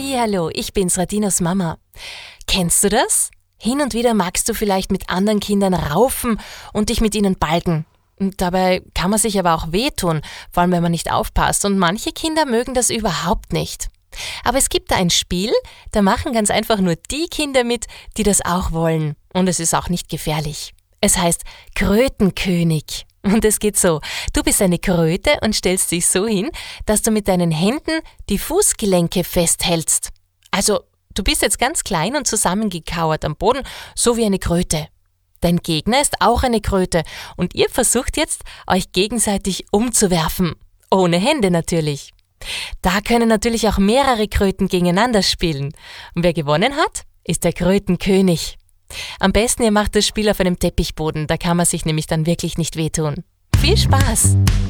Hallihallo, ich bin's, Radinos Mama. Kennst du das? Hin und wieder magst du vielleicht mit anderen Kindern raufen und dich mit ihnen balgen. Und dabei kann man sich aber auch wehtun, vor allem wenn man nicht aufpasst. Und manche Kinder mögen das überhaupt nicht. Aber es gibt da ein Spiel, da machen ganz einfach nur die Kinder mit, die das auch wollen. Und es ist auch nicht gefährlich. Es heißt Krötenkönig. Und es geht so: Du bist eine Kröte und stellst dich so hin, dass du mit deinen Händen die Fußgelenke festhältst. Also, du bist jetzt ganz klein und zusammengekauert am Boden, so wie eine Kröte. Dein Gegner ist auch eine Kröte und ihr versucht jetzt, euch gegenseitig umzuwerfen. Ohne Hände natürlich. Da können natürlich auch mehrere Kröten gegeneinander spielen. Und wer gewonnen hat, ist der Krötenkönig. Am besten, ihr macht das Spiel auf einem Teppichboden, da kann man sich nämlich dann wirklich nicht wehtun. Viel Spaß!